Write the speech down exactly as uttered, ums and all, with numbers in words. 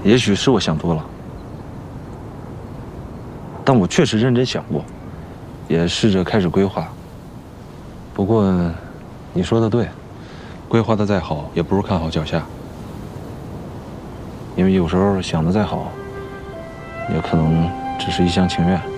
也许是我想多了，但我确实认真想过，也试着开始规划。不过，你说的对，规划的再好，也不如看好脚下。因为有时候想的再好，也可能只是一厢情愿。